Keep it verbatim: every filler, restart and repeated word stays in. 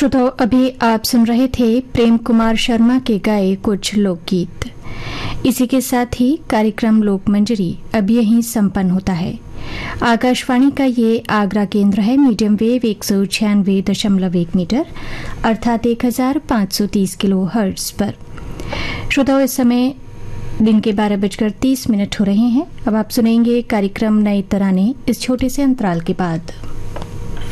श्रोताओं, अभी आप सुन रहे थे प्रेम कुमार शर्मा के गाए कुछ लोकगीत। इसी के साथ ही कार्यक्रम लोक मंजरी अब यहीं संपन्न होता है। आकाशवाणी का ये आगरा केंद्र है। मीडियम वेव एक सौ छियानवे दशमलव एक मीटर अर्थात एक हजार पाँच सौ तीस किलो हर्ट्ज पर। श्रोताओं, इस समय दिन के बारह बजकर तीस मिनट हो रहे हैं। अब आप सुनेंगे कार्यक्रम नए तराने इस छोटे से अंतराल के बाद।